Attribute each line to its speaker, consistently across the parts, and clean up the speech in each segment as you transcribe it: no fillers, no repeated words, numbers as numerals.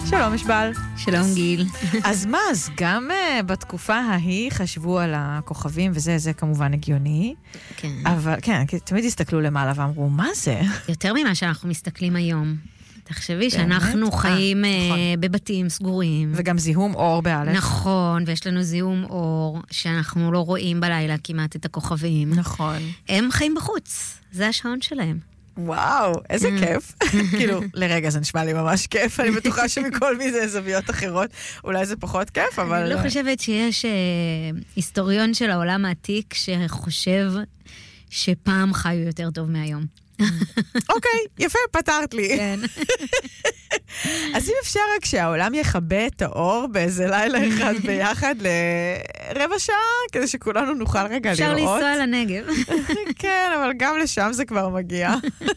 Speaker 1: שלום משבל.
Speaker 2: שלום גיל.
Speaker 1: אז מה, אז גם בתקופה ההיא חשבו על הכוכבים, וזה כמובן הגיוני.
Speaker 2: כן.
Speaker 1: אבל כן, תמיד הסתכלו למעלה ואמרו, מה זה?
Speaker 2: יותר ממה שאנחנו מסתכלים היום. תחשבי שאנחנו חיים בבתים סגורים.
Speaker 1: וגם זיהום אור באלף.
Speaker 2: נכון, ויש לנו זיהום אור שאנחנו לא רואים בלילה כמעט את הכוכבים.
Speaker 1: נכון.
Speaker 2: הם חיים בחוץ, זה השעון שלהם.
Speaker 1: וואו, איזה כיף. כאילו, לרגע זה נשמע לי ממש כיף, אני בטוחה שמכל מיני זוויות אחרות, אולי זה פחות כיף, אבל...
Speaker 2: אני לא חושבת שיש היסטוריון של העולם העתיק שחושב שפעם חיו יותר טוב מהיום.
Speaker 1: אוקיי, יפה, פתרת לי.
Speaker 2: כן.
Speaker 1: אז אם אפשר רק שהעולם יכבה את האור באיזה לילה אחד ביחד לרבע שעה, כדי שכולנו נוכל רגע לראות.
Speaker 2: אפשר לנסוע לנגב.
Speaker 1: כן, אבל גם לשם זה כבר מגיע.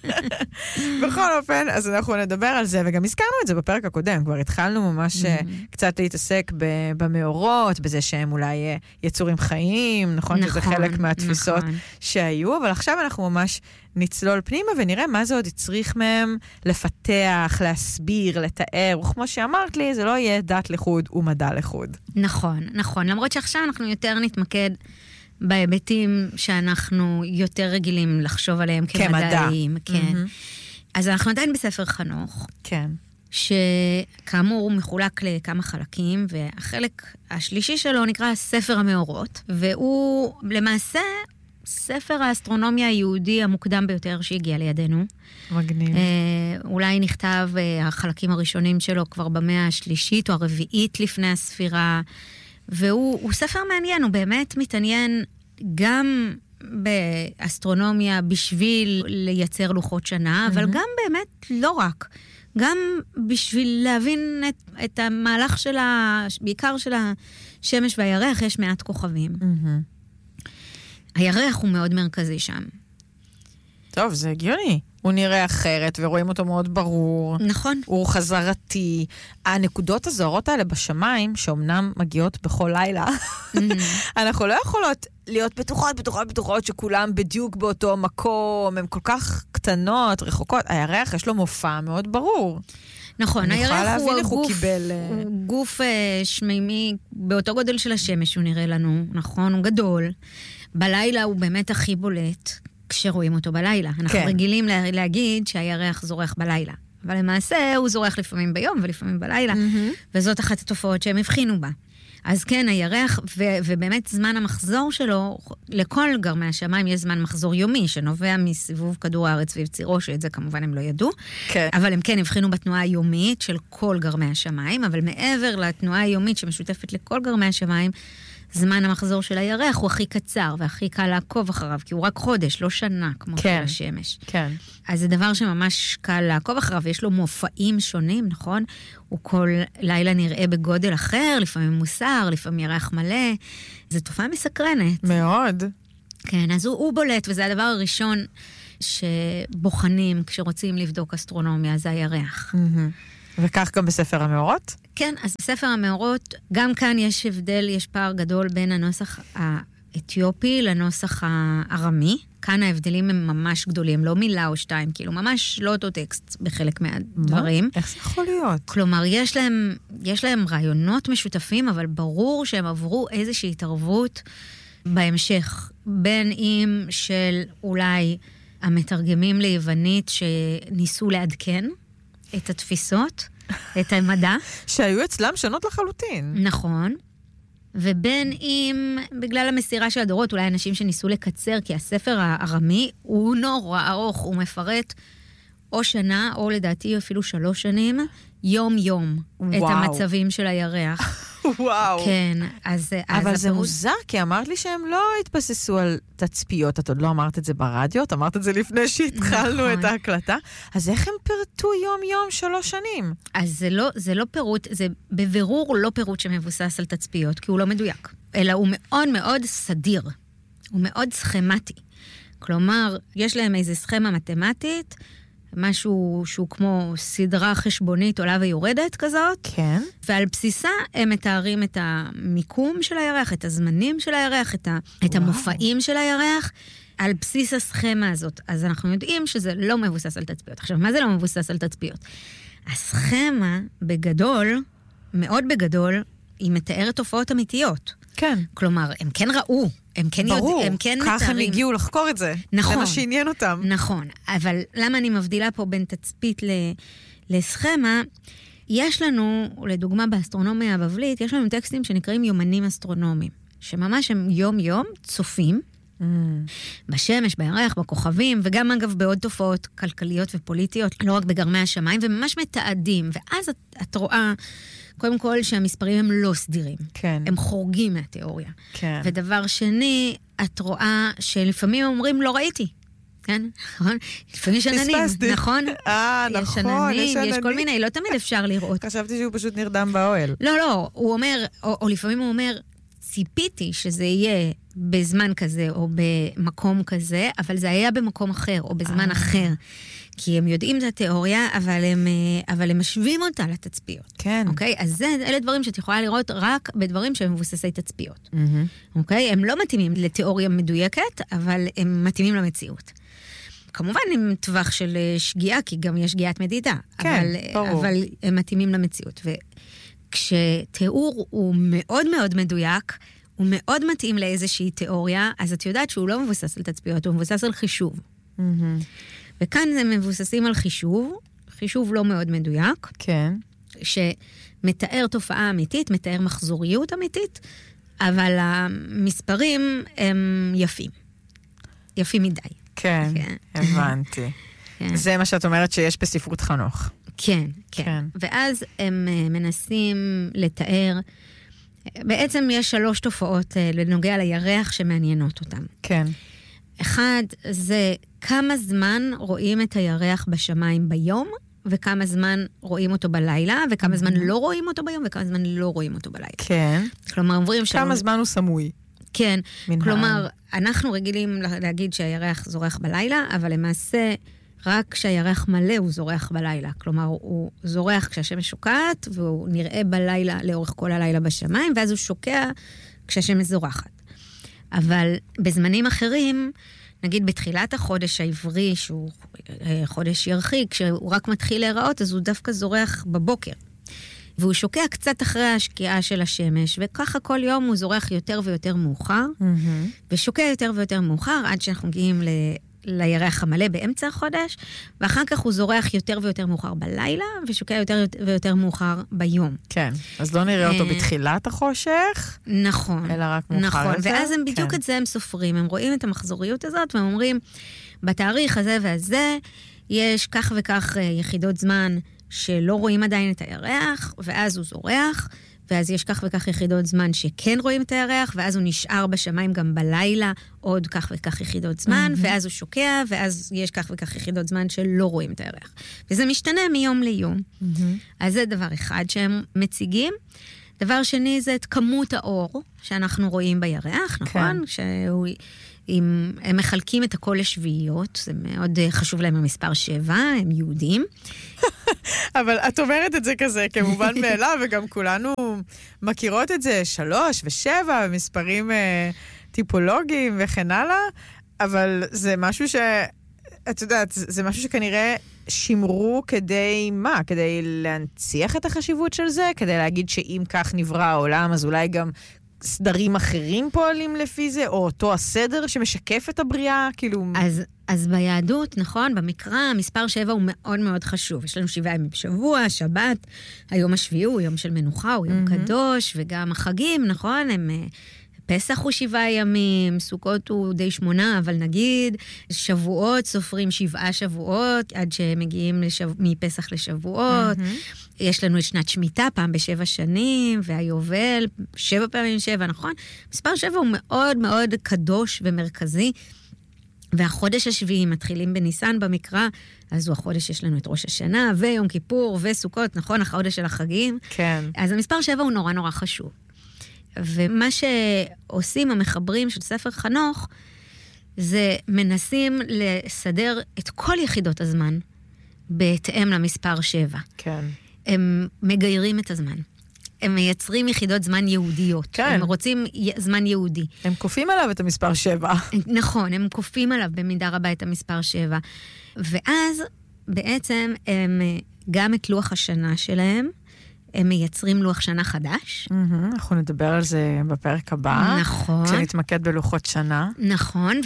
Speaker 1: בכל אופן, אז אנחנו נדבר על זה, וגם הזכרנו את זה בפרק הקודם, כבר התחלנו ממש קצת להתעסק במאורות, בזה שהם אולי יצורים חיים, נכון? שזה חלק מהתפיסות שהיו, אבל עכשיו אנחנו ממש נצלול פנימה ונראה מה זה עוד יצריך מהם לפתח, להסביר, לתאר, וכמו שאמרת לי, זה לא יהיה דת לחוד ומדע לחוד.
Speaker 2: נכון, נכון. למרות שעכשיו אנחנו יותר נתמקד בהיבטים שאנחנו יותר רגילים לחשוב עליהם כמדעיים. כן. אז אנחנו עדיין בספר חנוך.
Speaker 1: כן.
Speaker 2: שכאמור הוא מחולק לכמה חלקים, והחלק השלישי שלו נקרא ספר המאורות, והוא למעשה ספר האסטרונומיה היהודי המוקדם ביותר שהגיע לידינו.
Speaker 1: מגניב.
Speaker 2: אולי נכתב החלקים הראשונים שלו כבר במאה השלישית או הרביעית לפני הספירה, והוא ספר מעניין, הוא באמת מתעניין גם באסטרונומיה בשביל לייצר לוחות שנה, אבל גם באמת לא רק. גם בשביל להבין את המהלך בעיקר של השמש והירח, יש מעט כוכבים. הירח הוא מאוד מרכזי שם.
Speaker 1: טוב, זה הגיוני. הוא נראה אחרת, ורואים אותו מאוד ברור.
Speaker 2: נכון.
Speaker 1: הוא חזרתי. הנקודות הזוהרות האלה בשמיים, שאומנם מגיעות בכל לילה, אנחנו לא יכולות להיות בטוחות שכולם בדיוק באותו מקום, הן כל כך קטנות, רחוקות. הירח יש לו מופע מאוד ברור.
Speaker 2: נכון, הירח הוא גוף שמימי, באותו גודל של השמש הוא נראה לנו, נכון, הוא גדול. בלילה הוא באמת הכי בולט כשרואים אותו בלילה. אנחנו רגילים להגיד שהירח זורח בלילה. אבל למעשה הוא זורח לפעמים ביום ולפעמים בלילה, וזאת אחת התופעות שהם הבחינו בה. אז כן, הירח, ובאמת זמן המחזור שלו, לכל גרמי השמיים יש זמן מחזור יומי, שנובע מסיבוב כדור הארץ סביב צירו, שאת זה כמובן הם לא ידעו. כן. אבל הם כן הבחינו בתנועה היומית של כל גרמי השמיים, אבל מעבר לתנועה היומית שמשותפת לכל גרמי השמיים, זמן המחזור של הירח הוא הכי קצר והכי קל לעקוב אחריו, כי הוא רק חודש, לא שנה, כמו של השמש.
Speaker 1: כן.
Speaker 2: אז זה דבר שממש קל לעקוב אחריו, יש לו מופעים שונים, נכון? הוא כל לילה נראה בגודל אחר, לפעמים מוסר, לפעמים ירח מלא. זו תופעה מסקרנת.
Speaker 1: מאוד.
Speaker 2: כן, אז הוא בולט, וזה הדבר הראשון שבוחנים כשרוצים לבדוק אסטרונומיה, זה הירח.
Speaker 1: וכך גם בספר המאורות?
Speaker 2: כן, אז בספר המאורות, גם כאן יש הבדל, יש פער גדול בין הנוסח האתיופי לנוסח הארמי. כאן ההבדלים הם ממש גדולים, לא מילה או שתיים, כאילו ממש לא אותו טקסט בחלק מהדברים.
Speaker 1: איך זה יכול להיות?
Speaker 2: כלומר, יש להם רעיונות משותפים, אבל ברור שהם עברו איזושהי התערבות בהמשך, בין אם של אולי המתרגמים ליוונית שניסו לעדכן את התפיסות, את המדע.
Speaker 1: שהיו אצלם שונות לחלוטין.
Speaker 2: נכון. ובין אם, בגלל המסירה של הדורות, אולי אנשים שניסו לקצר, כי הספר הארמי הוא נורא ארוך, הוא מפרט או שנה, או לדעתי אפילו 3 שנים, יום-יום, את המצבים של הירח.
Speaker 1: וואו.
Speaker 2: כן,
Speaker 1: אבל זה מוזר, כי אמרת לי שהם לא התבססו על תצפיות, את עוד לא אמרת את זה ברדיו, את אמרת את זה לפני שהתחלנו את ההקלטה, אז איך הם פרטו יום-יום 3 שנים?
Speaker 2: אז זה לא פירוט, זה בבירור לא פירוט שמבוסס על תצפיות, כי הוא לא מדויק, אלא הוא מאוד מאוד סדיר, הוא מאוד סכמטי. כלומר, יש להם איזו סכמה מתמטית, משהו שהוא כמו סדרה חשבונית עולה ויורדת כזאת.
Speaker 1: כן.
Speaker 2: ועל בסיסה הם מתארים את המיקום של הירח, את הזמנים של הירח, את המופעים של הירח, על בסיס הסכמה הזאת. אז אנחנו יודעים שזה לא מבוסס על תצפיות. עכשיו, מה זה לא מבוסס על תצפיות? הסכמה בגדול, מאוד בגדול, היא מתארת תופעות אמיתיות.
Speaker 1: כן.
Speaker 2: כלומר, הם כן ראו, הם כן יודעים, הם כן מתארים.
Speaker 1: ככה הם הגיעו לחקור את זה.
Speaker 2: נכון.
Speaker 1: זה מה שעניין אותם.
Speaker 2: נכון, אבל למה אני מבדילה פה בין תצפית לסכמה? יש לנו, לדוגמה באסטרונומיה הבבלית, יש לנו טקסטים שנקראים יומנים אסטרונומיים, שממש הם יום-יום צופים, בשמש, בירח, בכוכבים, וגם אגב בעוד תופעות כלכליות ופוליטיות, לא רק בגרמי השמיים, וממש מתעדים. ואז את רואה, קודם כל, שהמספרים הם לא סדירים.
Speaker 1: כן.
Speaker 2: הם חורגים מהתיאוריה.
Speaker 1: כן.
Speaker 2: ודבר שני, את רואה שלפעמים אומרים, לא ראיתי. כן? נכון? לפעמים שננים, נכון?
Speaker 1: נכון,
Speaker 2: יש שננים, יש כל מיני, לא תמיד אפשר לראות.
Speaker 1: חשבתי שהוא פשוט נרדם באוהל.
Speaker 2: לא, הוא אומר, או לפעמים הוא אומר, ציפיתי שזה יהיה בזמן כזה או במקום כזה, אבל זה היה במקום אחר או בזמן אחר. כי הם יודעים את התיאוריה, אבל הם משווים אותה לתצפיות.
Speaker 1: כן.
Speaker 2: אוקיי? אז אלה דברים שאת יכולה לראות רק בדברים שהם מבוססי תצפיות. אוקיי? הם לא מתאימים לתיאוריה מדויקת, אבל הם מתאימים למציאות. כמובן עם טווח של שגיאה, כי גם יש שגיאת מדידה.
Speaker 1: כן, ברור.
Speaker 2: אבל הם מתאימים למציאות. כשתיאור הוא מאוד מאוד מדויק, הוא מאוד מתאים לאיזושהי תיאוריה, אז את יודעת שהוא לא מבוסס על תצפיות, הוא מבוסס על חישוב. וכאן הם מבוססים על חישוב לא מאוד מדויק.
Speaker 1: כן.
Speaker 2: שמתאר תופעה אמיתית, מתאר מחזוריות אמיתית, אבל המספרים הם יפים. יפים מדי.
Speaker 1: כן, הבנתי. זה מה שאת אומרת שיש בספרות חנוך.
Speaker 2: כן. ואז הם מנסים לתאר, בעצם יש 3 תופעות לנוגע לירח שמעניינות אותם.
Speaker 1: כן.
Speaker 2: אחד, זה כמה זמן רואים את הירח בשמיים ביום, וכמה זמן רואים אותו בלילה, וכמה זמן לא רואים אותו ביום, וכמה זמן לא רואים אותו בלילה.
Speaker 1: כן.
Speaker 2: כלומר, אומרים
Speaker 1: כמה זמן הוא סמוי.
Speaker 2: כן. כלומר, אנחנו רגילים להגיד שהירח זורח בלילה, אבל למעשה רק כשהירח מלא הוא זורח בלילה. כלומר, הוא זורח כשהשמש שוקעת, והוא נראה בלילה, לאורך כל הלילה בשמיים, ואז הוא שוקע כשהשמש זורחת. אבל בזמנים אחרים, נגיד בתחילת החודש העברי, שהוא חודש ירחי, כשהוא רק מתחיל להיראות, אז הוא דווקא זורח בבוקר. והוא שוקע קצת אחרי השקיעה של השמש, וככה כל יום הוא זורח יותר ויותר מאוחר, ושוקע יותר ויותר מאוחר, עד שאנחנו מגיעים לירח המלא באמצע החודש, ואחר כך הוא זורח יותר ויותר מאוחר בלילה, ושוקע יותר ויותר מאוחר ביום.
Speaker 1: כן, אז לא נראה אותו בתחילת החושך,
Speaker 2: נכון.
Speaker 1: אלא רק מאוחר יותר.
Speaker 2: נכון, ואז הם בדיוק את זה הם סופרים, הם רואים את המחזוריות הזאת, והם אומרים, בתאריך הזה והזה, יש כך וכך יחידות זמן שלא רואים עדיין את הירח, ואז הוא זורח, ואז יש כך וכך יחידות זמן שכן רואים את הירח, ואז הוא נשאר בשמיים גם בלילה עוד כך וכך יחידות זמן, ואז הוא שוקע, ואז יש כך וכך יחידות זמן שלא רואים את הירח. וזה משתנה מיום ליום. אז זה דבר אחד שהם מציגים. דבר שני זה את כמות האור שאנחנו רואים בירח, נכון? הם מחלקים את הכל לשביעיות, זה מאוד חשוב להם המספר 7, הם יהודים.
Speaker 1: אבל את אומרת את זה כזה, כמובן מאליו, וגם כולנו מכירות את זה, 3 ו7, מספרים טיפולוגיים וכן הלאה, אבל זה משהו את יודעת, זה משהו שכנראה שימרו כדי מה? כדי להנציח את החשיבות של זה? כדי להגיד שאם כך נברא העולם, אז אולי גם סדרים אחרים פועלים לפי זה, או אותו הסדר שמשקף את הבריאה, כאילו...
Speaker 2: אז ביהדות, נכון, במקרא, המספר 7 הוא מאוד מאוד חשוב. יש לנו 7 ימים בשבוע, שבת, היום השביעי הוא יום של מנוחה, הוא יום קדוש, וגם החגים, נכון, הם... פסח הוא 7 ימים, סוכות הוא די 8, אבל נגיד, שבועות סופרים 7 שבועות, עד שמגיעים מפסח לשבועות. יש לנו את שנת שמיטה, פעם ב7 שנים, והיובל, 7 פעמים 7, נכון? מספר 7 הוא מאוד מאוד קדוש ומרכזי, והחודש השביעי מתחילים בניסן במקרא, אז הוא החודש יש לנו את ראש השנה, ויום כיפור, וסוכות, נכון? החודש של החגים.
Speaker 1: כן.
Speaker 2: אז המספר 7 הוא נורא נורא חשוב. ומה שעושים המחברים של ספר חנוך, זה מנסים לסדר את כל יחידות הזמן, בהתאם למספר 7.
Speaker 1: כן.
Speaker 2: הם מגיירים את הזמן. הם מייצרים יחידות זמן יהודיות.
Speaker 1: כן.
Speaker 2: הם רוצים זמן יהודי.
Speaker 1: הם כופים עליו את המספר 7.
Speaker 2: נכון, הם כופים עליו במידה רבה את המספר 7. ואז בעצם הם גם את לוח השנה שלהם, הם מייצרים לוח שנה חדש.
Speaker 1: אנחנו נדבר על זה בפרק הבא.
Speaker 2: נכון.
Speaker 1: כשנתמקד בלוחות שנה.
Speaker 2: נכון,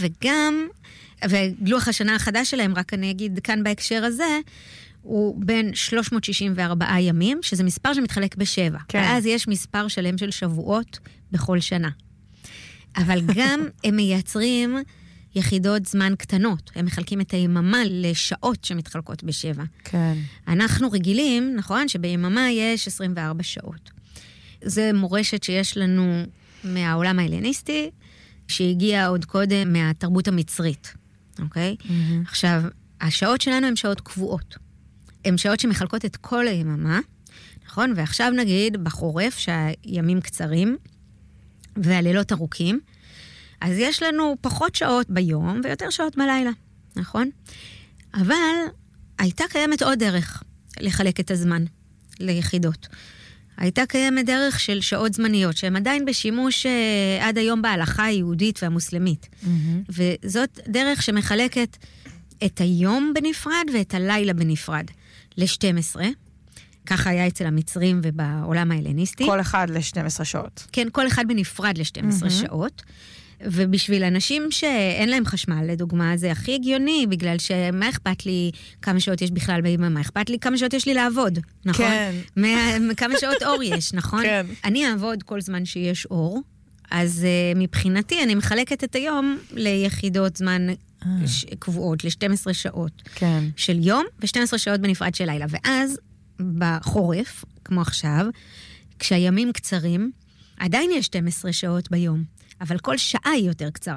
Speaker 2: ולוח השנה החדש שלהם, רק אני אגיד כאן בהקשר הזה, הוא בין 364 ימים, שזה מספר שמתחלק ב7. כן. ואז יש מספר שלם של שבועות בכל שנה. אבל גם הם מייצרים יחידות זמן קטנות. הם מחלקים את היממה לשעות שמתחלקות ב7.
Speaker 1: כן.
Speaker 2: אנחנו רגילים, נכון, שביממה יש 24 שעות. זה מורשת שיש לנו מהעולם ההלניסטי, שהגיעה עוד קודם מהתרבות המצרית. אוקיי? עכשיו, השעות שלנו הן שעות קבועות. הן שעות שמחלקות את כל היממה, נכון? ועכשיו נגיד, בחורף, שהימים קצרים, והלילות ארוכים, אז יש לנו פחות שעות ביום, ויותר שעות בלילה, נכון? אבל הייתה קיימת עוד דרך לחלק את הזמן ליחידות. הייתה קיימת דרך של שעות זמניות, שהן עדיין בשימוש עד היום בהלכה היהודית והמוסלמית. וזאת דרך שמחלקת את היום בנפרד ואת הלילה בנפרד ל-12. ככה היה אצל המצרים ובעולם ההלניסטי.
Speaker 1: כל אחד ל-12 שעות.
Speaker 2: כן, כל אחד בנפרד ל-12 שעות. ובשביל אנשים שאין להם חשמל, לדוגמה, זה הכי הגיוני, בגלל שמה אכפת לי כמה שעות יש בכלל ביממה? מה אכפת לי כמה שעות יש לי לעבוד, נכון?
Speaker 1: כן.
Speaker 2: כמה שעות אור יש, נכון?
Speaker 1: כן.
Speaker 2: אני אעבוד כל זמן שיש אור, אז מבחינתי אני מחלקת את היום ליחידות זמן קבועות, ל-12 שעות
Speaker 1: כן.
Speaker 2: של יום, ו-12 שעות בנפרד של לילה. ואז בחורף, כמו עכשיו, כשהימים קצרים, עדיין יש 12 שעות ביום. אבל כל שעה היא יותר קצרה.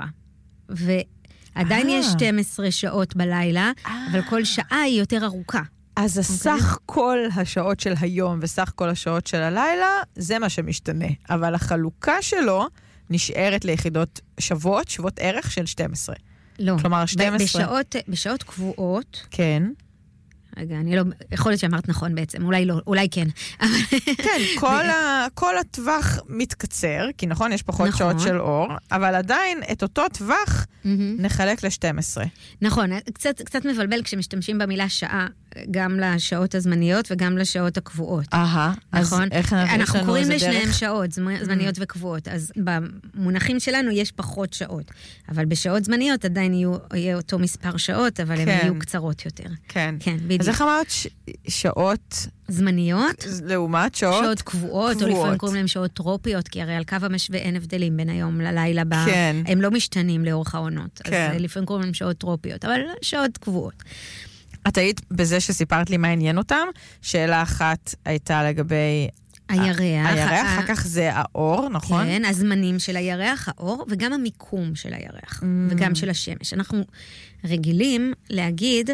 Speaker 2: ועדיין יש 12 שעות בלילה, אבל כל שעה היא יותר ארוכה.
Speaker 1: אז הסך כל השעות של היום וסך כל השעות של הלילה, זה מה שמשתנה. אבל החלוקה שלו נשארת ליחידות שוות ערך של 12.
Speaker 2: לא.
Speaker 1: כלומר, 12...
Speaker 2: בשעות קבועות...
Speaker 1: כן.
Speaker 2: רגע, אני לא... יכול להיות שאמרת נכון בעצם, אולי לא, אולי כן.
Speaker 1: כן, כל הטווח מתקצר, כי נכון, יש פחות שעות של אור, אבל עדיין את אותו טווח נחלק ל-12.
Speaker 2: נכון, קצת מבלבל כשמשתמשים במילה שעה, גם לשעות הזמניות וגם לשעות הקבועות.
Speaker 1: נכון?
Speaker 2: אנחנו קוראים לשניהם שעות, זמניות וקבועות, אז במונחים שלנו יש פחות שעות, אבל בשעות זמניות עדיין יהיה אותו מספר שעות, אבל הן יהיו קצרות יותר.
Speaker 1: כן.
Speaker 2: כן, בדיוק.
Speaker 1: אז איך אמרת שעות...
Speaker 2: זמניות?
Speaker 1: לעומת שעות
Speaker 2: קבועות, או לפעמים קוראים להם שעות טרופיות, כי הרי על קו המשווה אין הבדלים בין היום ללילה, הם לא משתנים לאורך העונות, אז לפעמים קוראים להם שעות טרופיות, אבל שעות קבועות.
Speaker 1: את היית בזה שסיפרת לי מה עניין אותם? שאלה אחת הייתה לגבי... הירח, אחר כך זה האור, נכון?
Speaker 2: כן, הזמנים של הירח, האור, וגם המיקום של הירח, וגם של השמש. אנחנו רגילים להגיד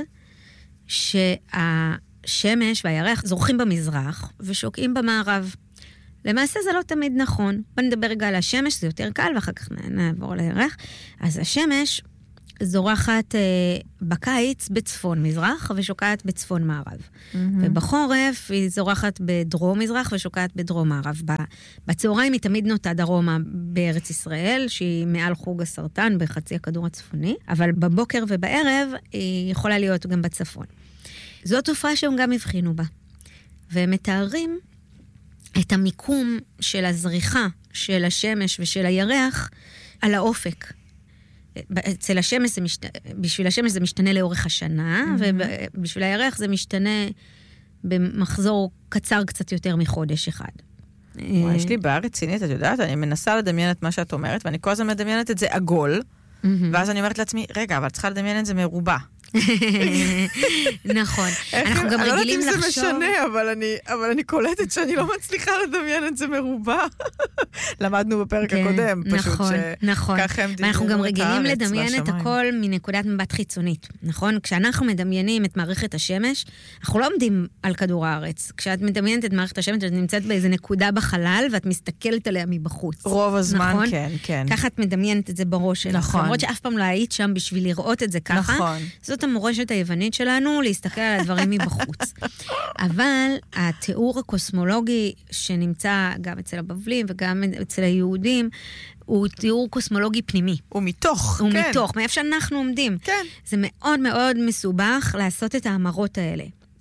Speaker 2: שהשמש והירח זורחים במזרח ושוקעים במערב. למעשה זה לא תמיד נכון. בוא נדבר רגע על השמש, זה יותר קל, ואחר כך נעבור לירח. אז השמש זורחת בקיץ בצפון מזרח ושוקעת בצפון מערב. ובחורף היא זורחת בדרום מזרח ושוקעת בדרום מערב. בצהריים היא תמיד נוטה דרומה בארץ ישראל, שהיא מעל חוג הסרטן בחצי הכדור הצפוני, אבל בבוקר ובערב היא יכולה להיות גם בצפון. זו תופעה שהם גם הבחינו בה. והם מתארים את המיקום של הזריחה של השמש ושל הירח על האופק. אצל השמש בשביל השמש זה משתנה לאורך השנה, ובשביל הירח זה משתנה במחזור קצר קצת יותר מחודש אחד.
Speaker 1: יש לי בעיה רצינית, את יודעת, אני מנסה לדמיין את מה שאת אומרת, ואני כל הזמן מדמיינת את זה עגול, ואז אני אומרת לעצמי, רגע, אבל צריכה לדמיין את זה מרובע.
Speaker 2: נכון. אנחנו גם רגילים לחשוב...
Speaker 1: אני לא יודעת אם זה משנה, אבל אני קולטת שאני לא מצליחה לדמיין את זה מרובע. למדנו בפרק הקודם, פשוט
Speaker 2: נכון. ואנחנו גם רגילים לדמיין את הכל מנקודת מבט חיצונית, נכון? כשאנחנו מדמיינים את מערכת השמש, אנחנו לא עומדים על כדור הארץ. כשאת מדמיינת את מערכת השמש, את נמצאת באיזה נקודה בחלל, ואת מסתכלת עליה מבחוץ.
Speaker 1: רוב הזמן, כן.
Speaker 2: ככה את מדמיינת את זה בראש שלך. למרות שאף פעם לא היית שם בשביל לראות את זה ככה. זאת המורשת היוונית שלנו, להסתכל על הדברים מבחוץ. אבל התיאור הקוסמולוגי שנמצא גם אצל הבבלים וגם אצל היהודים, הוא תיאור קוסמולוגי פנימי.
Speaker 1: הוא מתוך,
Speaker 2: הוא מתוך, מאיפה שאנחנו עומדים.
Speaker 1: כן.
Speaker 2: זה מאוד מאוד מסובך לעשות את האמרות האלה.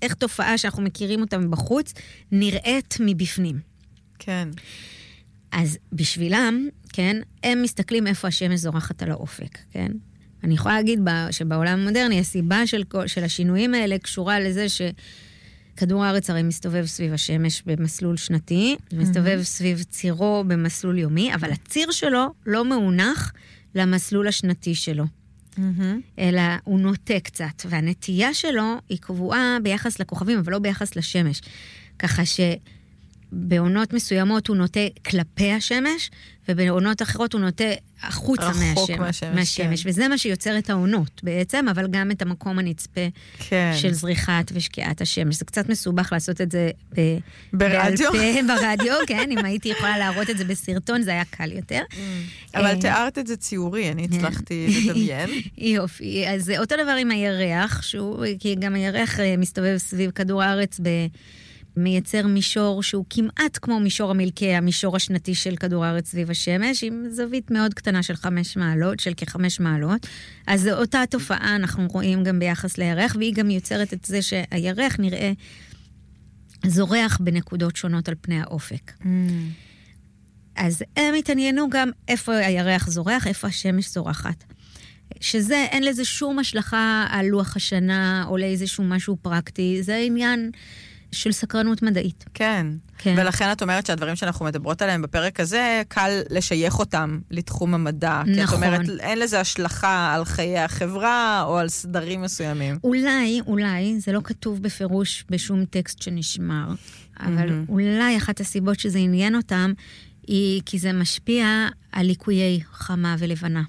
Speaker 2: איך תופעה שאנחנו מכירים אותה מבחוץ, נראית מבפנים.
Speaker 1: כן.
Speaker 2: אז בשבילם, כן, הם מסתכלים איפה השמש זורחת על האופק, כן? אני יכולה להגיד שבעולם המודרני, הסיבה של השינויים האלה קשורה לזה שכדור הארץ הרי מסתובב סביב השמש במסלול שנתי, מסתובב סביב צירו במסלול יומי, אבל הציר שלו לא מאונח למסלול השנתי שלו. אלא הוא נוטה קצת, והנטייה שלו היא קבועה ביחס לכוכבים, אבל לא ביחס לשמש. ככה שבעונות מסוימות הוא נוטה כלפי השמש, ובעונות אחרות הוא נוטה החוצה מהשמש. וזה מה שיוצר את העונות בעצם, אבל גם את המקום הנצפה של זריחת ושקיעת השמש. זה קצת מסובך לעשות את זה
Speaker 1: ברדיו,
Speaker 2: כן, אם הייתי יכולה להראות את זה בסרטון, זה היה קל יותר.
Speaker 1: אבל תיארת את זה ציורי, אני הצלחתי לדמיין.
Speaker 2: יופי, אז אותו דבר עם הירח, כי גם הירח מסתובב סביב כדור הארץ מייצר מישור שהוא כמעט כמו מישור המלכה, המישור השנתי של כדור הארץ סביב השמש, עם זווית מאוד קטנה של 5 מעלות, של כ5 מעלות. אז אותה תופעה אנחנו רואים גם ביחס לירח, והיא גם יוצרת את זה שהירח נראה זורח בנקודות שונות על פני האופק. אז הם התעניינו גם איפה הירח זורח, איפה השמש זורחת. שזה, אין לזה שום השלכה על לוח השנה, או לאיזשהו משהו פרקטי, זה עניין של סקרנות מדעית.
Speaker 1: כן. ולכן את אומרת שהדברים שאנחנו מדברות עליהם בפרק הזה, קל לשייך אותם לתחום המדע.
Speaker 2: נכון.
Speaker 1: כי את אומרת, אין לזה השלכה על חיי החברה, או על סדרים מסוימים.
Speaker 2: אולי, זה לא כתוב בפירוש בשום טקסט שנשמר, אבל אולי אחת הסיבות שזה עניין אותם, היא כי זה משפיע על ליקויי חמה ולבנה.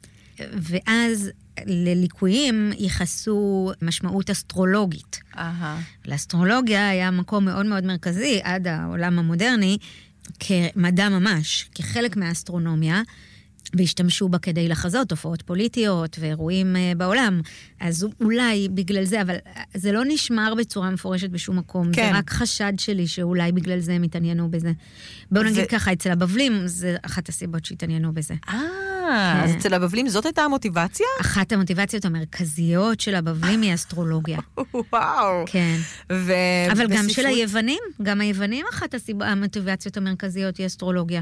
Speaker 2: ואז לליקויים ייחסו משמעות אסטרולוגית. לאסטרולוגיה היה מקום מאוד מאוד מרכזי עד העולם המודרני, כמדע ממש, כחלק מהאסטרונומיה, והשתמשו בה כדי לחזות תופעות פוליטיות ואירועים בעולם. אז אולי בגלל זה, אבל זה לא נשמר בצורה מפורשת בשום מקום. כן. זה רק חשד שלי שאולי בגלל זה הם התעניינו בזה. בואו נגיד ככה, אצל הבבלים זה אחת הסיבות שהתעניינו בזה.
Speaker 1: אז אצל הבבלים זאת הייתה המוטיבציה?
Speaker 2: אחת המוטיבציות המרכזיות של הבבלים היא אסטרולוגיה.
Speaker 1: וואו.
Speaker 2: כן. אבל גם של היוונים, גם היוונים אחת המוטיבציות המרכזיות היא אסטרולוגיה.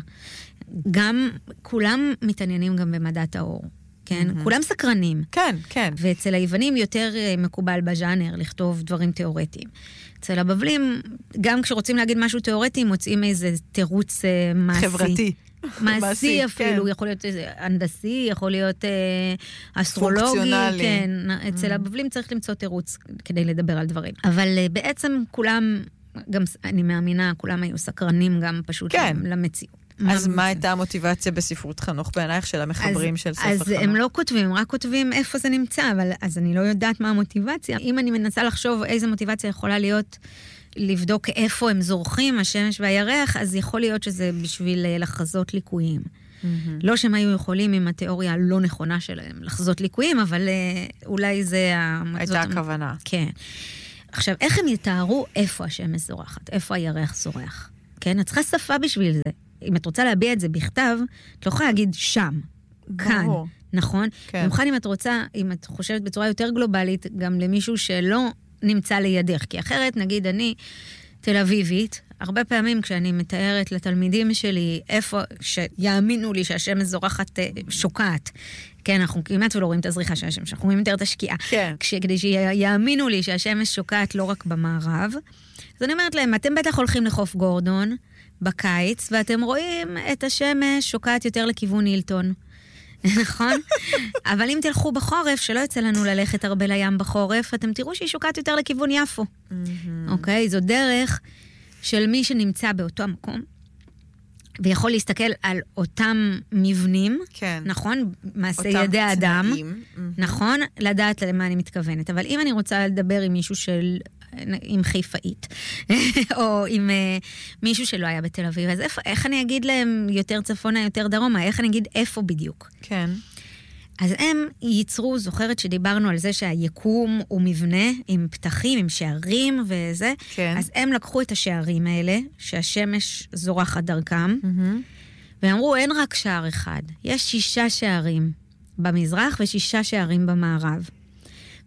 Speaker 2: גם כולם מתעניינים גם במדעת האור. כן? כולם סקרנים.
Speaker 1: כן, כן.
Speaker 2: ואצל היוונים יותר מקובל בז'אנר לכתוב דברים תיאורטיים. אצל הבבלים, גם כשרוצים להגיד משהו תיאורטי, מוצאים איזה תירוץ מעשי.
Speaker 1: חברתי.
Speaker 2: מעשי אפילו, יכול להיות הנדסי, יכול להיות אסטרולוגי, כן. אצל הבבלים צריך למצוא תירוץ כדי לדבר על דברים. אבל בעצם כולם, גם אני מאמינה, כולם היו סקרנים גם פשוט למציאות.
Speaker 1: אז מה הייתה המוטיבציה בספרות חנוך בעינייך של המחברים של ספר חנוך?
Speaker 2: אז הם לא כותבים, הם רק כותבים איפה זה נמצא, אבל אז אני לא יודעת מה המוטיבציה. אם אני מנסה לחשוב איזה מוטיבציה יכולה להיות לבדוק איפה הם זורחים, השמש והירח, אז יכול להיות שזה בשביל לחזות ליקויים. לא שהם היו יכולים עם התיאוריה הלא נכונה שלהם לחזות ליקויים, אבל אולי זה
Speaker 1: הייתה הכוונה.
Speaker 2: כן. עכשיו, איך הם יתארו איפה השמש זורחת, איפה הירח זורח? כן, את צריכה שפה בשביל זה. אם את רוצה להביע את זה בכתב, את לא יכולה להגיד שם, כאן, נכון? במיוחד אם את רוצה, אם את חושבת בצורה יותר גלובלית, גם למישהו שלא נמצא לידך, כי אחרת, נגיד, אני תל אביבית, הרבה פעמים כשאני מתארת לתלמידים שלי איפה, שיאמינו לי שהשמש זורחת שוקעת, כן, אנחנו כמעט ולא רואים את הזריחה של השמש, אנחנו רואים יותר את השקיעה.
Speaker 1: כן.
Speaker 2: כדי שיאמינו לי שהשמש שוקעת לא רק במערב, אז אני אומרת להם, אתם בטח הולכים לחוף גורדון בקיץ, ואתם רואים את השמש שוקעת יותר לכיוון הילטון. נכון? אבל אם תלכו בחורף, שלא יוצא לנו ללכת הרבה לים בחורף, אתם תראו שהיא שוקעת יותר לכיוון יפו. אוקיי? זו דרך של מי שנמצא באותו המקום, ויכול להסתכל על אותם מבנים, נכון? מעשה ידי האדם, נכון? לדעת למה אני מתכוונת. אבל אם אני רוצה לדבר עם מישהו עם חיפאית, או עם מישהו שלא היה בתל אביב, אז איך אני אגיד להם יותר צפונה, יותר דרומה? איך אני אגיד איפה בדיוק?
Speaker 1: כן.
Speaker 2: אז הם ייצרו, זוכרת שדיברנו על זה שהיקום הוא מבנה עם פתחים, עם שערים וזה,
Speaker 1: כן.
Speaker 2: אז הם לקחו את השערים האלה, שהשמש זורחת דרכם, ואמרו, אין רק שער אחד, יש 6 שערים במזרח ו6 שערים במערב.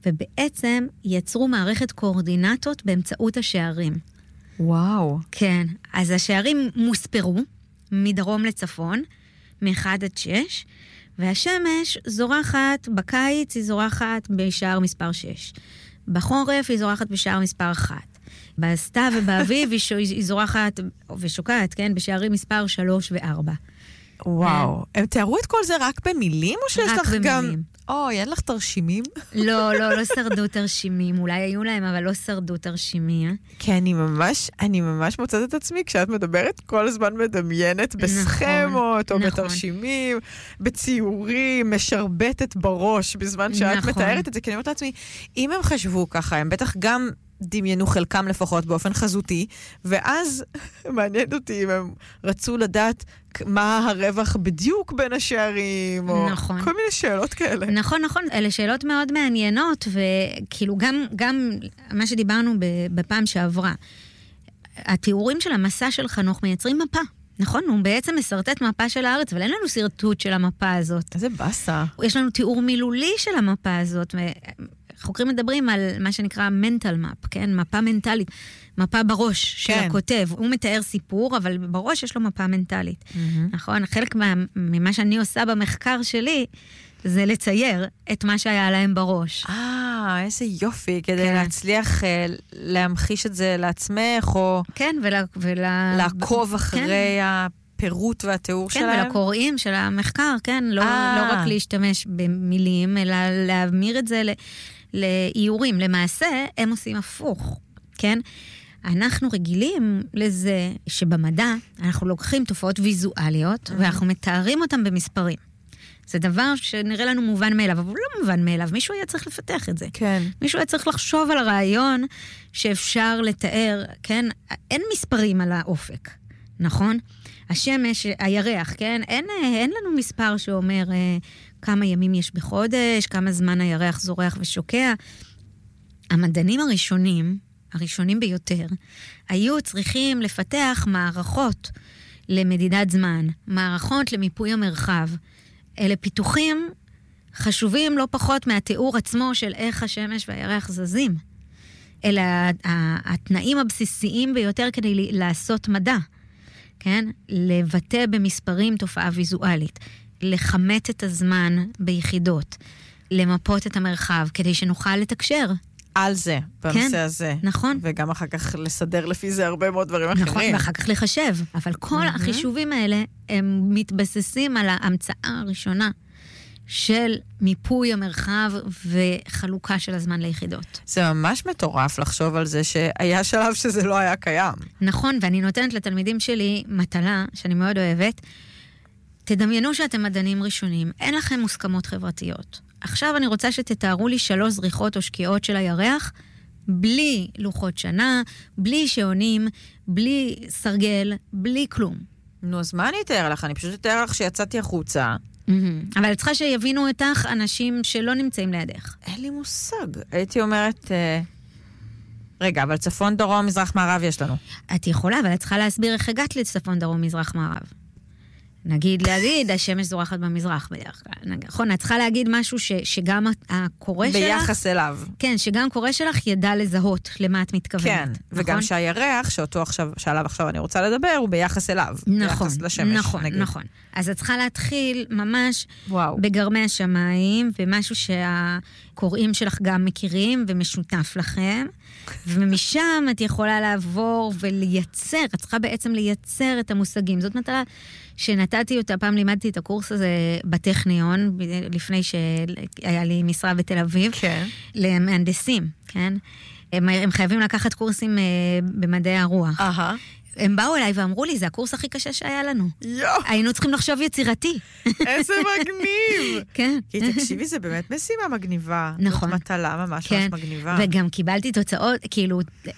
Speaker 2: ובעצם יצרו מערכת קואורדינטות באמצעות השערים.
Speaker 1: וואו.
Speaker 2: כן, אז השערים מוספרו מדרום לצפון, מ-1 עד 6, והשמש זורחת, בקיץ היא זורחת בשער מספר 6. בחורף היא זורחת בשער מספר 1. בסתיו ובאביב היא זורחת ושוקעת, כן, בשערים מספר 3 ו-4.
Speaker 1: וואו. הם תיארו את כל זה רק במילים, או שיש לך גם...
Speaker 2: רק במילים.
Speaker 1: אין לך תרשימים?
Speaker 2: לא שרדו תרשימים. אולי היו להם, אבל לא שרדו תרשימים.
Speaker 1: כי אני ממש מוצאת את עצמי, כשאת מדברת, כל הזמן מדמיינת בסכמות, או בתרשימים, בציורים, משרבטת בראש, בזמן שאת מתארת את זה, כי אני אומרת לעצמי, אם הם חשבו ככה, הם בטח גם דמיינו חלקם לפחות באופן חזותי, ואז מעניין אותי אם הם רצו לדעת מה הרווח בדיוק בין השערים, או כל מיני שאלות כאלה.
Speaker 2: נכון. אלה שאלות מאוד מעניינות, וכאילו גם מה שדיברנו בפעם שעברה, התיאורים של המסע של חנוך מייצרים מפה. נכון, הוא בעצם מסרטט מפה של הארץ, אבל אין לנו סרטוט של המפה הזאת.
Speaker 1: איזה בסה.
Speaker 2: יש לנו תיאור מילולי של המפה הזאת, חוקרים מדברים על מה שנקרא mental map, כן? מפה מנטלית, מפה בראש של הכותב. הוא מתאר סיפור, אבל בראש יש לו מפה מנטלית. נכון? חלק ממה שאני עושה במחקר שלי, זה לצייר את מה שהיה להם בראש.
Speaker 1: איזה יופי, כדי להצליח להמחיש את זה לעצמך, או...
Speaker 2: כן,
Speaker 1: לעקוב אחרי הפירוט והתיאור שלהם.
Speaker 2: כן, ולקוראים של המחקר, כן? לא רק להשתמש במילים, אלא להמיר את זה לאיורים. למעשה, הם עושים הפוך, כן? אנחנו רגילים לזה שבמדע אנחנו לוקחים תופעות ויזואליות, ואנחנו מתארים אותם במספרים. זה דבר שנראה לנו מובן מאליו, אבל לא מובן מאליו. מישהו היה צריך לפתח את זה.
Speaker 1: כן.
Speaker 2: מישהו היה צריך לחשוב על הרעיון שאפשר לתאר, כן? אין מספרים על האופק, נכון? השמש, הירח, כן? אין לנו מספר שאומר כמה ימים יש בחודש, כמה זמן הירח זורח ושוקע. המדענים הראשונים ביותר, היו צריכים לפתח מערכות למדידת זמן, מערכות למיפוי המרחב. אלה פיתוחים חשובים לא פחות מהתיאור עצמו של איך השמש והירח זזים. אלא התנאים הבסיסיים ביותר כדי לעשות מדע. כן? לבטא במספרים תופעה ויזואלית, לחמת את הזמן ביחידות, למפות את המרחב, כדי שנוכל לתקשר.
Speaker 1: על זה, בנושא הזה.
Speaker 2: נכון.
Speaker 1: וגם אחר כך לסדר לפי זה הרבה מאוד דברים אחרים.
Speaker 2: נכון, ואחר כך לחשב. אבל כל החישובים האלה, הם מתבססים על ההמצאה הראשונה של מיפוי המרחב וחלוקה של הזמן ליחידות.
Speaker 1: זה ממש מטורף לחשוב על זה שהיה שלב שזה לא היה קיים.
Speaker 2: נכון, ואני נותנת לתלמידים שלי מטלה, שאני מאוד אוהבת, תדמיינו שאתם מדענים ראשונים, אין לכם מוסכמות חברתיות. עכשיו אני רוצה שתתארו לי 3 זריחות או שקיעות של הירח, בלי לוחות שנה, בלי שעונים, בלי סרגל, בלי כלום.
Speaker 1: נו, אז מה אני אתאר לך? אני פשוט אתאר לך שיצאתי החוצה.
Speaker 2: אבל את צריכה שיבינו אותך אנשים שלא נמצאים לידך.
Speaker 1: אין לי מושג. הייתי אומרת... רגע, אבל צפון, דרום, מזרח, מערב יש לנו.
Speaker 2: את יכולה, אבל את צריכה להסביר איך הגעת לצפון, דרום, מזרח, מערב. להגיד, השמש זורחת במזרח בדרך כלל. נכון, את צריכה להגיד משהו שגם הקורא שלך...
Speaker 1: ביחס אליו.
Speaker 2: כן, שגם קורא שלך ידע לזהות למה את מתכוונת.
Speaker 1: כן, נכון? וגם שהירח, שעליו עכשיו אני רוצה לדבר, הוא ביחס אליו.
Speaker 2: נכון,
Speaker 1: ביחס לשמש,
Speaker 2: נכון. אז את צריכה להתחיל ממש בגרמי השמיים, ומשהו שהקוראים שלך גם מכירים ומשותף לכם, ומשם את יכולה לעבור ולייצר, את צריכה בעצם לייצר את המושגים. זאת מטרה שנתתי אותה, פעם לימדתי את הקורס הזה בטכניון, לפני שהיה לי משרה בתל אביב,
Speaker 1: כן.
Speaker 2: למהנדסים, כן? הם חייבים לקחת קורסים במדעי הרוח. הם באו אליי ואמרו לי, זה הקורס הכי קשה שהיה לנו. היינו צריכים לחשוב יצירתי.
Speaker 1: איזה מגניב.
Speaker 2: כן.
Speaker 1: כי תקשיבי, זה באמת משימה מגניבה.
Speaker 2: נכון.
Speaker 1: זאת מטלה ממש ממש מגניבה.
Speaker 2: וגם קיבלתי תוצאות, כאילו,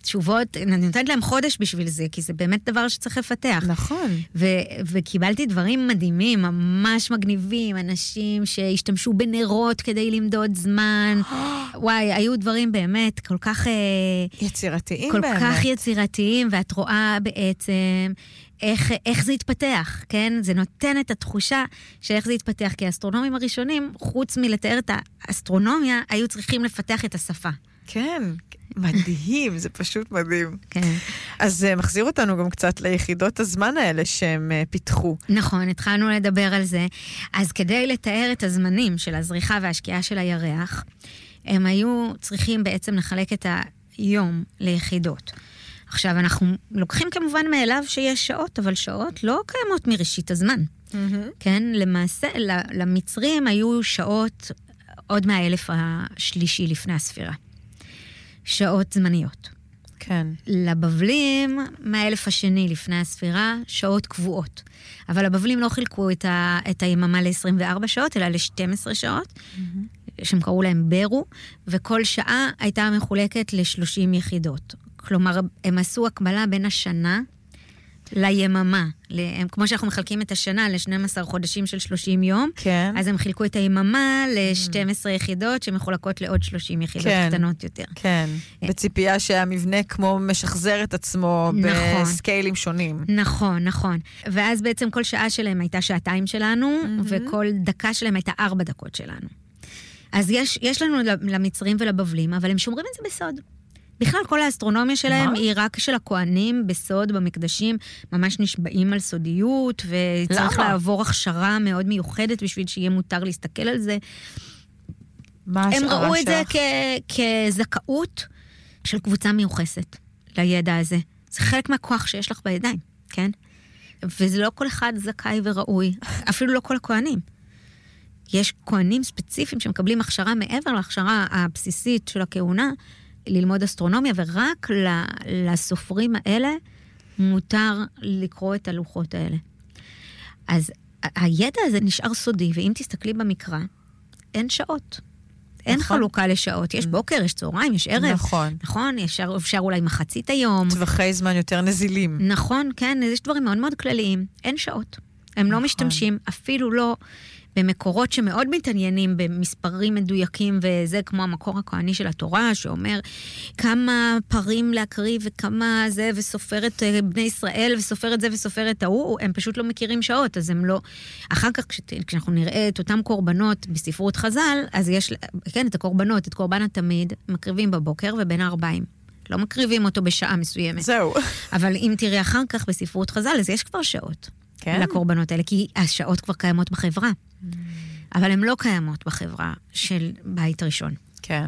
Speaker 2: תשובות, אני נותנת להם חודש בשביל זה, כי זה באמת דבר שצריך לפתח.
Speaker 1: נכון.
Speaker 2: וקיבלתי דברים מדהימים, ממש מגניבים, אנשים שהשתמשו בנרות כדי למדוד זמן. וואי, היו דברים באמת כל כך...
Speaker 1: יצירתיים
Speaker 2: כל
Speaker 1: באמת.
Speaker 2: כל כך יצירתיים, ואת רואה בעצם איך זה התפתח, כן? זה נותן את התחושה שאיך זה התפתח, כי האסטרונומים הראשונים, חוץ מלתאר את האסטרונומיה, היו צריכים לפתח את השפה.
Speaker 1: כן, מדהים, זה פשוט מדהים.
Speaker 2: כן.
Speaker 1: אז זה מחזיר אותנו גם קצת ליחידות הזמן האלה שהם פיתחו.
Speaker 2: נכון, התחלנו לדבר על זה. אז כדי לתאר את הזמנים של הזריחה והשקיעה של הירח, הם היו צריכים בעצם לחלק את היום ליחידות. עכשיו, אנחנו לוקחים כמובן מאליו שיש שעות, אבל שעות לא קיימות מראשית הזמן. כן, למעשה, למצרים היו שעות עוד מהאלף השלישי לפני הספירה. שעות זמניות.
Speaker 1: כן.
Speaker 2: לבבלים, מהאלף השני לפני הספירה, שעות קבועות. אבל הבבלים לא חילקו את היממה ל-24 שעות, אלא ל-12 שעות, שהם קראו להם ברו, וכל שעה הייתה מחולקת ל-30 יחידות. כלומר, הם עשו הקבלה בין השנה ליממה. כמו שאנחנו מחלקים את השנה ל-12 חודשים של 30 יום,
Speaker 1: כן.
Speaker 2: אז הם חילקו את היממה ל-12 יחידות שמחולקות לעוד 30 יחידות
Speaker 1: כן.
Speaker 2: קטנות יותר.
Speaker 1: כן, בציפייה שהמבנה כמו משחזר את עצמו
Speaker 2: נכון.
Speaker 1: בסקיילים שונים.
Speaker 2: נכון, נכון. ואז בעצם כל שעה שלהם הייתה שעתיים שלנו, וכל דקה שלהם הייתה 4 דקות שלנו. אז יש לנו למצרים ולבבלים, אבל הם שומרים את זה בסוד. בכלל, כל האסטרונומיה שלהם היא רק של הכהנים בסוד, במקדשים, ממש נשבעים על סודיות, וצריך לעבור הכשרה מאוד מיוחדת בשביל שיהיה מותר להסתכל על זה. הם ראו את זה כזכאות של קבוצה מיוחסת לידע הזה. זה חלק מהכוח שיש לך בידיים, כן? וזה לא כל אחד זכאי וראוי, אפילו לא כל הכהנים. יש כהנים ספציפיים שמקבלים הכשרה מעבר להכשרה הבסיסית של הכהונה, ללמוד אסטרונומיה, ורק לסופרים האלה מותר לקרוא את הלוחות האלה. אז הידע הזה נשאר סודי, ואם תסתכלי במקרא, אין שעות. אין חלוקה לשעות. יש בוקר, יש צהריים, יש ערב.
Speaker 1: נכון.
Speaker 2: נכון, אפשר אולי מחצית היום.
Speaker 1: טווחי זמן יותר נזילים.
Speaker 2: נכון, כן, יש דברים מאוד מאוד כלליים. אין שעות. הם לא משתמשים, אפילו לא במקורות שמאוד מתעניינים במספרים מדויקים, וזה כמו המקור הכהני של התורה, שאומר כמה פרים להקריב וכמה זה, וסופר את בני ישראל, וסופר את זה וסופר את ההוא, הם פשוט לא מכירים שעות, אז הם לא... אחר כך, כשאנחנו נראה את אותם קורבנות בספרות חז"ל, אז יש, כן, את הקורבנות, את קורבן התמיד, מקריבים בבוקר ובין 40. לא מקריבים אותו בשעה מסוימת.
Speaker 1: זהו.
Speaker 2: אבל אם תראי אחר כך בספרות חז"ל, אז יש כבר שעות.
Speaker 1: כן?
Speaker 2: לקורבנות האלה, כי השעות כבר קיימות בחברה. אבל הן לא קיימות בחברה של בית ראשון.
Speaker 1: כן.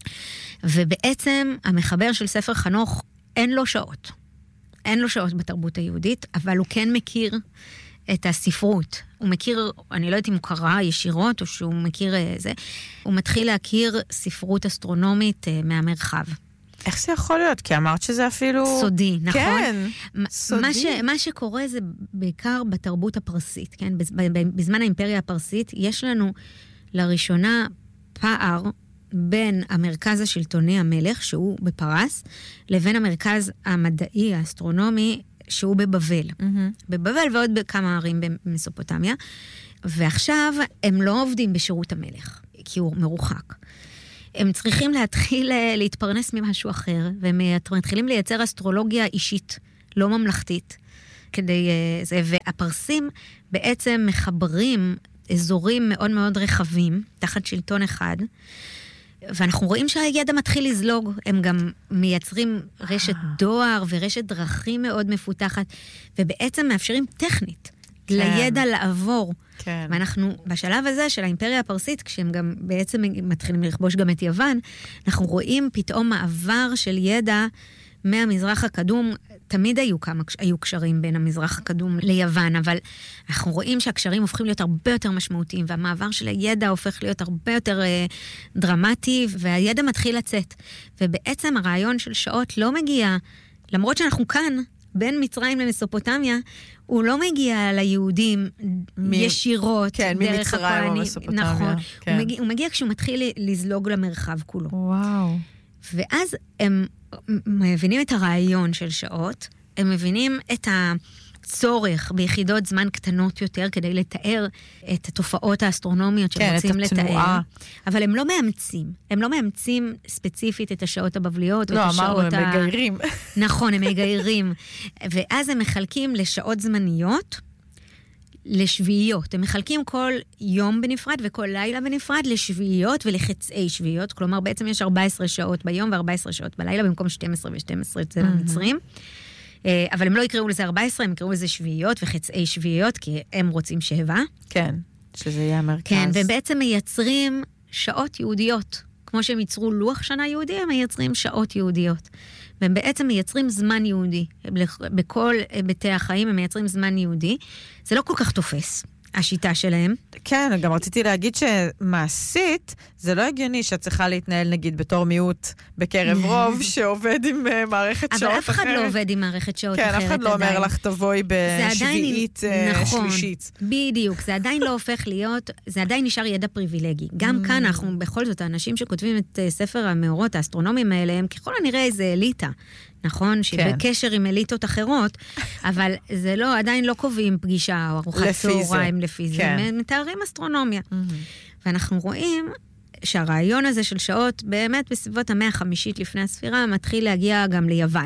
Speaker 2: ובעצם המחבר של ספר חנוך, אין לו שעות. אין לו שעות בתרבות היהודית, אבל הוא כן מכיר את הספרות. הוא מכיר, אני לא יודעת אם הוא קרא ישירות, או שהוא מכיר זה, הוא מתחיל להכיר ספרות אסטרונומית מהמרחב. איך
Speaker 1: זה יכול להיות? כי אמרת שזה אפילו...
Speaker 2: סודי, נכון?
Speaker 1: כן, סודי.
Speaker 2: מה שקורה זה בעיקר בתרבות הפרסית, כן? בזמן האימפריה הפרסית, יש לנו לראשונה פער בין המרכז השלטוני המלך, שהוא בפרס, לבין המרכז המדעי, האסטרונומי, שהוא בבבל. בבבל ועוד בכמה ערים במסופוטמיה. ועכשיו הם לא עובדים בשירות המלך, כי הוא מרוחק. הם צריכים להתחיל להתפרנס ממשהו אחר, והם מתחילים לייצר אסטרולוגיה אישית, לא ממלכתית, כדי זה. והפרסים בעצם מחברים אזורים מאוד מאוד רחבים, תחת שלטון אחד, ואנחנו רואים שהידע מתחיל לזלוג, הם גם מייצרים רשת דואר ורשת דרכים מאוד מפותחת, ובעצם מאפשרים טכנית לידע לעבור.
Speaker 1: כן.
Speaker 2: ואנחנו בשלב הזה של האימפריה הפרסית, כשהם גם בעצם מתחילים לכבוש גם את יוון, אנחנו רואים פתאום מעבר של ידע מהמזרח הקדום. תמיד היו קשרים בין המזרח הקדום ליוון, אבל אנחנו רואים שהקשרים הופכים להיות הרבה יותר משמעותיים, והמעבר של הידע הופך להיות הרבה יותר דרמטי, והידע מתחיל לצאת. ובעצם הרעיון של שעות לא מגיע, למרות שאנחנו כאן, בין מצרים למסופוטמיה, הוא לא מגיע ליהודים ישירות,
Speaker 1: כן,
Speaker 2: דרך הכהנים.
Speaker 1: ממסופוטמיה.
Speaker 2: נכון.
Speaker 1: כן.
Speaker 2: הוא מגיע כשהוא מתחיל לזלוג למרחב כולו.
Speaker 1: וואו.
Speaker 2: ואז הם מבינים את הרעיון של שעות, הם מבינים את הצורך ביחידות זמן קטנות יותר כדי לתאר את התופעות האסטרונומיות שהם רוצים לתאר. אבל הם לא מאמצים. הם לא מאמצים ספציפית את השעות הבבליות.
Speaker 1: לא, אמרנו, הם מגיירים.
Speaker 2: נכון, הם מגיירים. ואז הם מחלקים לשעות זמניות, לשביעיות. הם מחלקים כל יום בנפרד וכל לילה בנפרד לשביעיות ולחצאי שביעיות. כלומר, בעצם יש 14 שעות ביום ו14 שעות בלילה, במקום 12 ו-12 אצל המצרים. אבל הם לא יקראו לזה 14, הם יקראו לזה שביעיות וחצאי שביעיות, כי הם רוצים 7.
Speaker 1: כן, שזה יהיה המרכז.
Speaker 2: כן, ובעצם מייצרים שעות יהודיות. כמו שהם ייצרו לוח שנה יהודי, הם מייצרים שעות יהודיות. והם בעצם מייצרים זמן יהודי. בכל ביתי החיים הם מייצרים זמן יהודי. זה לא כל כך תופס, השיטה שלהם.
Speaker 1: כן, גם רציתי להגיד שמעשית, זה לא הגיוני שאת צריכה להתנהל נגיד בתור מיעוט בקרב רוב שעובד עם מערכת שעות אחרת.
Speaker 2: אבל אף אחד לא עובד עם מערכת שעות אחרת.
Speaker 1: כן, אף אחד לא אומר לך תבואי בשביעית שלישית.
Speaker 2: בדיוק, זה עדיין לא הופך להיות, זה עדיין נשאר ידע פריבילגי. גם כאן אנחנו בכל זאת, האנשים שכותבים את ספר המאורות, האסטרונומים האלה, הם ככל הנראה איזה אליטה. נכון? שבקשר עם אליטות אחרות, אבל זה לא, עדיין לא קובעים פגישה או ארוחת צהריים לפי זה. הם מתארים אסטרונומיה. ואנחנו רואים שהרעיון הזה של שעות, באמת בסביבות המאה החמישית לפני הספירה, מתחיל להגיע גם ליוון.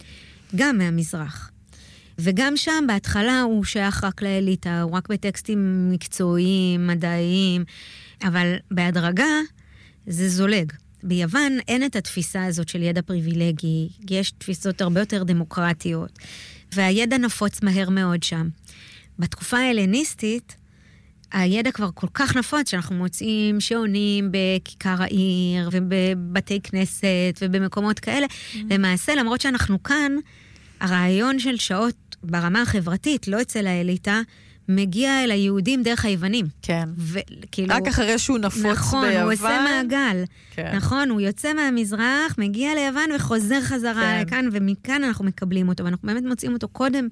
Speaker 2: גם מהמזרח. וגם שם בהתחלה הוא שייך רק לאליטה, הוא רק בטקסטים מקצועיים, מדעיים, אבל בהדרגה זה זולג. ביוון אין את התפיסה הזאת של ידע פריבילגי, יש תפיסות הרבה יותר דמוקרטיות, והידע נפוץ מהר מאוד שם. בתקופה ההלניסטית, הידע כבר כל כך נפוץ שאנחנו מוצאים שעונים בכיכר העיר, ובבתי כנסת, ובמקומות כאלה. למעשה, למרות שאנחנו כאן, הרעיון של שעות ברמה החברתית, לא אצל האליטה, מגיע אל היהודים דרך היוונים.
Speaker 1: כן. רק אחרי שהוא נפוץ ביוון.
Speaker 2: נכון, הוא עושה מעגל. כן. נכון, הוא יוצא מהמזרח, מגיע ליוון וחוזר חזרה לכאן, ומכאן אנחנו מקבלים אותו, ואנחנו באמת מוצאים אותו קודם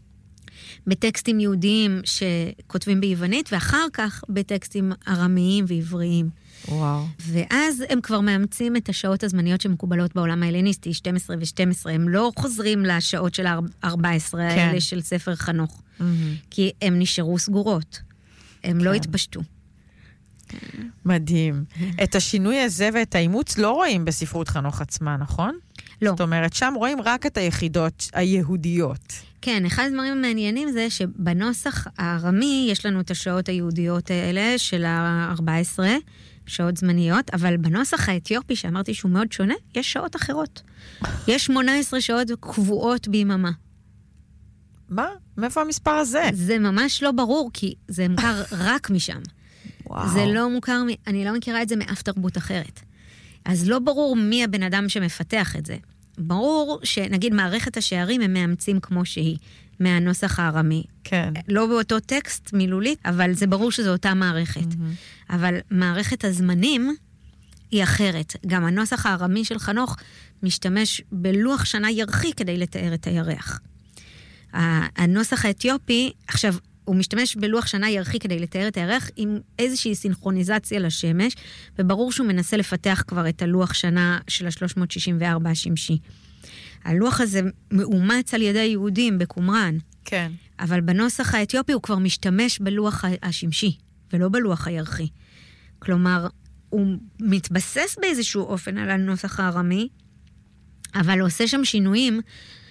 Speaker 2: בטקסטים יהודיים שכותבים ביוונית, ואחר כך בטקסטים ארמיים ועבריים.
Speaker 1: וואו.
Speaker 2: ואז הם כבר מאמצים את השעות הזמניות שמקובלות בעולם ההלניסטי, 12 ו-12. הם לא חוזרים לשעות של 14 האלה של ספר חנוך. כי הם נשארו סגורות. הם לא התפשטו.
Speaker 1: מדהים. את השינוי הזה ואת האימוץ לא רואים בספרות חנוך עצמה, נכון?
Speaker 2: לא.
Speaker 1: זאת אומרת, שם רואים רק את היחידות היהודיות.
Speaker 2: כן, אחד הדברים המעניינים זה שבנוסח הארמי יש לנו את השעות היהודיות האלה של ה-14, שעות זמניות, אבל בנוסח האתיופי, שאמרתי שהוא מאוד שונה, יש שעות אחרות. יש 18 שעות קבועות ביממה.
Speaker 1: מה? מאיפה המספר הזה?
Speaker 2: זה ממש לא ברור, כי זה מוכר רק משם. וואו. זה לא מוכר, אני לא מכירה את זה מאף תרבות אחרת. אז לא ברור מי הבן אדם שמפתח את זה. ברור שנגיד מערכת השערים הם מאמצים כמו שהיא, מהנוסח הארמי.
Speaker 1: כן.
Speaker 2: לא באותו טקסט מילולית, אבל זה ברור שזו אותה מערכת. אבל מערכת הזמנים היא אחרת. גם הנוסח הארמי של חנוך משתמש בלוח שנה ירחי כדי לתאר את הירח. הנוסח האתיופי, עכשיו, הוא משתמש בלוח שנה ירחי כדי לתאר את הירח עם איזושהי סינכרוניזציה לשמש, וברור שהוא מנסה לפתח כבר את הלוח שנה של ה-364 השמשי. הלוח הזה מאומץ על ידי יהודים בקומראן.
Speaker 1: כן.
Speaker 2: אבל בנוסח האתיופי הוא כבר משתמש בלוח השמשי, ולא בלוח הירחי. כלומר, הוא מתבסס באיזשהו אופן על הנוסח הארמי, אבל עושה שם שינויים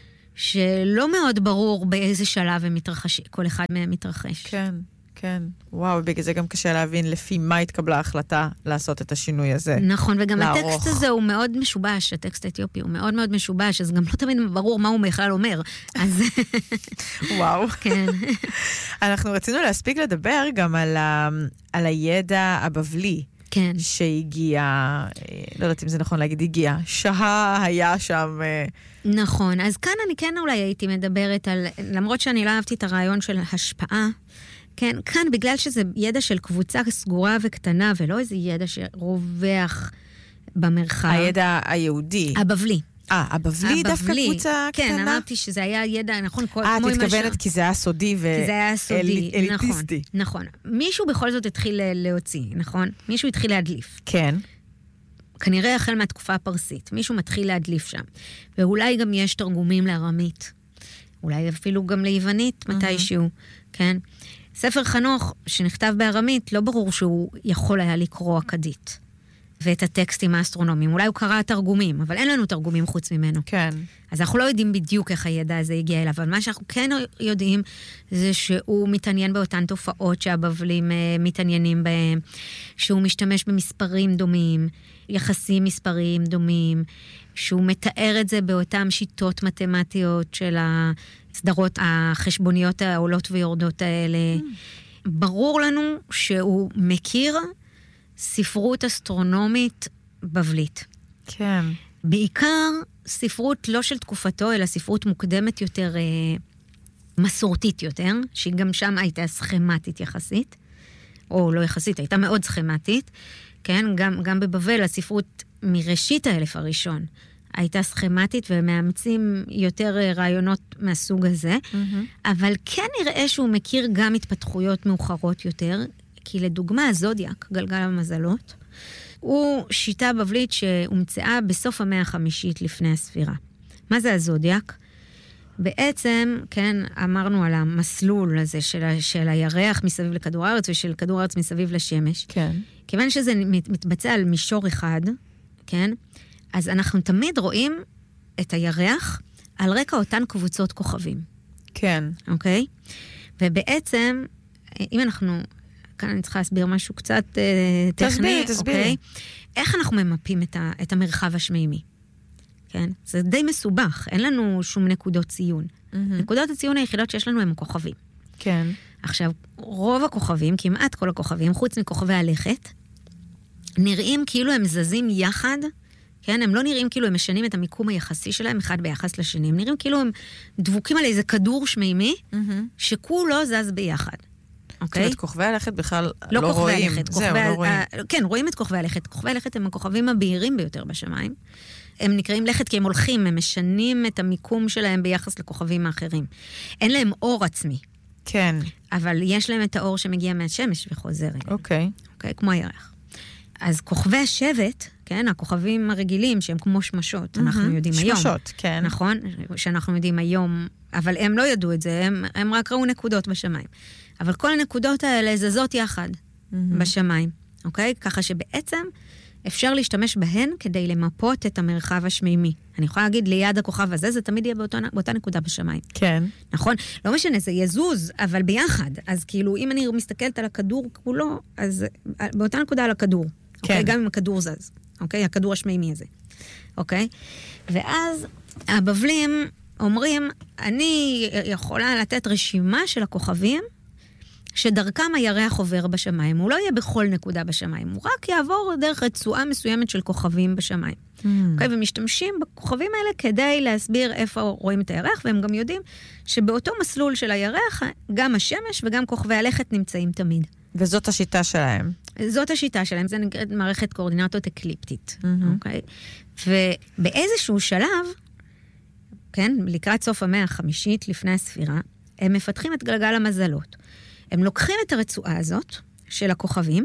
Speaker 2: שלא מאוד ברור באיזה שלב הם מתרחשים, כל אחד מהם מתרחש.
Speaker 1: כן, כן. וואו, בגלל זה גם קשה להבין לפי מה התקבלה ההחלטה לעשות את השינוי הזה.
Speaker 2: נכון, וגם הטקסט הזה הוא מאוד משובש, הטקסט האתיופי הוא מאוד מאוד משובש, אז גם לא תמיד ברור מה הוא בכלל אומר. אז...
Speaker 1: וואו.
Speaker 2: כן.
Speaker 1: אנחנו רצינו להספיק לדבר גם על הידע הבבלי.
Speaker 2: כן.
Speaker 1: שהגיע, לא יודעת אם זה נכון להגיד, הגיע. היה שם...
Speaker 2: נכון, אז כאן אני כן אולי הייתי מדברת על, למרות שאני לא אהבתי את הרעיון של השפעה, כן, כאן בגלל שזה ידע של קבוצה סגורה וקטנה, ולא איזה ידע שרווח במרחב.
Speaker 1: הידע היהודי.
Speaker 2: הבבלי.
Speaker 1: הבבלי דווקא קבוצה קטנה?
Speaker 2: כן, אמרתי שזה היה ידע, נכון,
Speaker 1: את התכוונת כי זה היה סודי ואליטיסטי.
Speaker 2: נכון. מישהו בכל זאת התחיל להוציא, נכון? מישהו התחיל להדליף.
Speaker 1: כן.
Speaker 2: כנראה החל מהתקופה הפרסית. מישהו מתחיל להדליף שם. ואולי גם יש תרגומים לארמית. אולי אפילו גם ליוונית מתישהו, כן? ספר חנוך שנכתב בארמית, לא ברור שהוא יכול היה לקרוא אכדית. ואת הטקסטים האסטרונומיים. אולי הוא קרא תרגומים, אבל אין לנו תרגומים חוץ ממנו.
Speaker 1: כן.
Speaker 2: אז אנחנו לא יודעים בדיוק איך הידע הזה הגיע אליו, אבל מה שאנחנו כן יודעים זה שהוא מתעניין באותן תופעות שהבבלים מתעניינים בהם, שהוא משתמש במספרים דומים, יחסים מספריים דומים, שהוא מתאר את זה באותן שיטות מתמטיות של הסדרות החשבוניות העולות ויורדות האלה. ברור לנו שהוא מכיר ספרות אסטרונומית בבלית.
Speaker 1: כן.
Speaker 2: בעיקר ספרות לא של תקופתו, אלא ספרות מוקדמת יותר, מסורתית יותר, שהיא גם שם הייתה סכמטית יחסית, או לא יחסית, הייתה מאוד סכמטית, כן? גם בבבל הספרות מראשית האלף הראשון הייתה סכמטית, ומאמצים יותר רעיונות מהסוג הזה, אבל כן נראה שהוא מכיר גם התפתחויות מאוחרות יותר, כי לדוגמה הזודיאק, גלגל המזלות, הוא שיטה בבלית שהומצאה בסוף המאה החמישית לפני הספירה. מה זה הזודיאק? בעצם, כן, אמרנו על המסלול הזה של הירח מסביב לכדור הארץ, ושל כדור הארץ מסביב לשמש.
Speaker 1: כן.
Speaker 2: כיוון שזה מתבצע על מישור אחד, כן, אז אנחנו תמיד רואים את הירח על רקע אותן קבוצות כוכבים.
Speaker 1: כן.
Speaker 2: אוקיי? ובעצם, אם אנחנו כאן אני צריכה להסביר משהו קצת טכני.
Speaker 1: תסבירי.
Speaker 2: אוקיי? איך אנחנו ממפים את המרחב השמימי? כן? זה די מסובך, אין לנו שום נקודות ציון. נקודות הציון היחידות שיש לנו הם הכוכבים.
Speaker 1: כן.
Speaker 2: עכשיו, רוב הכוכבים, כמעט כל הכוכבים, חוץ מכוכבי הלכת, נראים כאילו הם זזים יחד, כן? הם לא נראים כאילו הם משנים את המיקום היחסי שלהם אחד ביחס לשני, הם נראים כאילו הם דבוקים על איזה כדור שמימי, שכולו זז ביחד.
Speaker 1: אוקיי? את כוכבי הלכת בכלל לא רואים.
Speaker 2: זהו, לא רואים. כן, רואים את כוכבי הלכת. כוכבי הלכת הם הכוכבים הבהירים ביותר בשמיים. הם נקראים לכת כי הם הולכים, הם משנים את המיקום שלהם ביחס לכוכבים האחרים. אין להם אור עצמי.
Speaker 1: כן.
Speaker 2: אבל יש להם את האור שמגיע מהשמש וחוזר.
Speaker 1: אוקיי.
Speaker 2: אוקיי, כמו הירח. אז כוכבי השבט, כן, הכוכבים הרגילים שהם כמו שמשות, אנחנו יודעים היום.
Speaker 1: שמשות, כן.
Speaker 2: נכון? שאנחנו יודעים היום, אבל הם לא ידעו את זה, הם רק ראו נקודות בשמיים. אבל כל הנקודות האלה זזות יחד בשמיים, אוקיי? ככה שבעצם אפשר להשתמש בהן כדי למפות את המרחב השמימי. אני יכולה להגיד ליד הכוכב הזה, זה תמיד יהיה באותה נקודה בשמיים.
Speaker 1: כן.
Speaker 2: נכון? לא משנה, זה יזוז, אבל ביחד. אז כאילו, אם אני מסתכלת על הכדור כולו, אז באותה נקודה על הכדור.
Speaker 1: כן.
Speaker 2: אוקיי? גם אם הכדור זז. אוקיי? הכדור השמימי הזה. אוקיי? ואז הבבלים אומרים, אני יכולה לתת רשימה של הכוכבים, שדרכם הירח עובר בשמיים. הוא לא יהיה בכל נקודה בשמיים, הוא רק יעבור דרך רצועה מסוימת של כוכבים בשמיים. אוקיי? ומשתמשים בכוכבים האלה כדי להסביר איפה רואים את הירח, והם גם יודעים שבאותו מסלול של הירח, גם השמש וגם כוכבי הלכת נמצאים תמיד.
Speaker 1: וזאת השיטה שלהם.
Speaker 2: זאת השיטה שלהם, זה נקראת מערכת קואורדינטות אקליפטית. אוקיי? ובאיזשהו שלב, כן, לקראת סוף המאה החמישית לפני הספירה, הם מפתחים את גלגל המזלות. הם לוקחים את הרצועה הזאת של הכוכבים,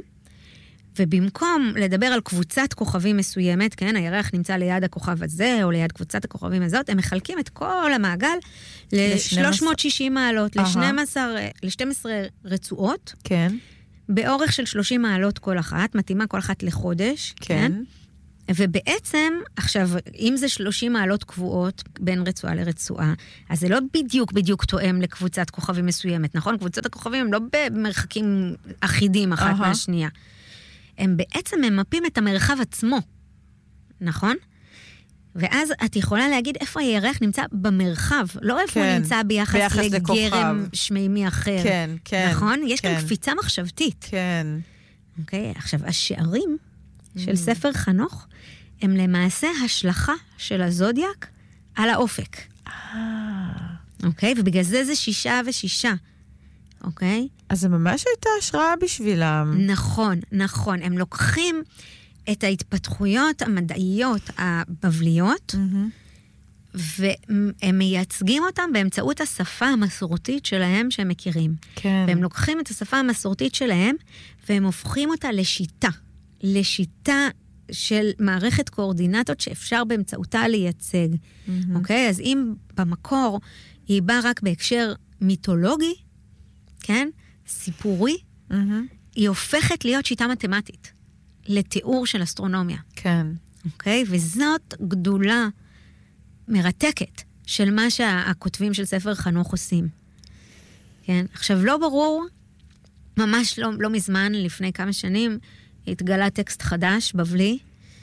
Speaker 2: ובמקום לדבר על קבוצת כוכבים מסוימת, כן, הירח נמצא ליד הכוכב הזה, או ליד קבוצת הכוכבים הזאת, הם מחלקים את כל המעגל ל-360 מעלות, ל-12 רצועות,
Speaker 1: כן.
Speaker 2: באורך של 30 מעלות כל אחת, מתאימה כל אחת לחודש, כן. ובעצם, עכשיו, אם זה 30 מעלות קבועות בין רצועה לרצועה, אז זה לא בדיוק תואם לקבוצת כוכבים מסוימת, נכון? קבוצות הכוכבים הם לא במרחקים אחידים אחת מהשנייה. הם בעצם ממפים את המרחב עצמו, נכון? ואז את יכולה להגיד איפה הירח נמצא במרחב, לא איפה הוא נמצא ביחס לגרם שמימי אחר.
Speaker 1: כן, כן.
Speaker 2: נכון? יש כאן קפיצה מחשבתית.
Speaker 1: כן.
Speaker 2: אוקיי, עכשיו, השערים של ספר חנוך, הם למעשה השלכה של הזודיאק על האופק. אוקיי? ובגלל זה 6 ו6. אוקיי?
Speaker 1: אז זה ממש הייתה השראה בשבילם.
Speaker 2: נכון, נכון. הם לוקחים את ההתפתחויות המדעיות הבבליות, והם מייצגים אותם באמצעות השפה המסורתית שלהם שהם מכירים.
Speaker 1: כן.
Speaker 2: והם לוקחים את השפה המסורתית שלהם, והם הופכים אותה לשיטה. לשיטה של מערכת קואורדינטות שאפשר באמצעותה לייצג. אוקיי? אז אם במקור היא באה רק בהקשר מיתולוגי, כן? סיפורי, היא הופכת להיות שיטה מתמטית, לתיאור של אסטרונומיה.
Speaker 1: כן.
Speaker 2: אוקיי? וזאת גדולה מרתקת של מה שהכותבים של ספר חנוך עושים. כן? עכשיו, לא ברור, ממש לא מזמן, לפני כמה שנים, התגלה טקסט חדש, בבלי,